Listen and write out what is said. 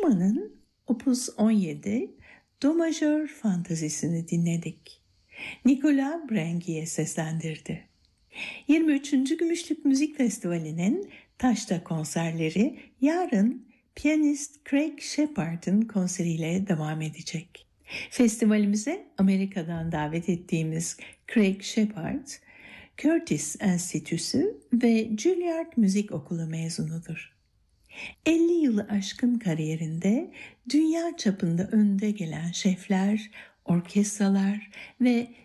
Schumann'ın Opus 17 Do majör fantazisini dinledik. Nicolas Brenguier seslendirdi. 23. Gümüşlük Müzik Festivali'nin Taş'ta konserleri yarın piyanist Craig Shepard'ın konseriyle devam edecek. Festivalimize Amerika'dan davet ettiğimiz Craig Shepard, Curtis Enstitüsü ve Juilliard Müzik Okulu mezunudur. 50 yılı aşkın kariyerinde dünya çapında önde gelen şefler, orkestralar ve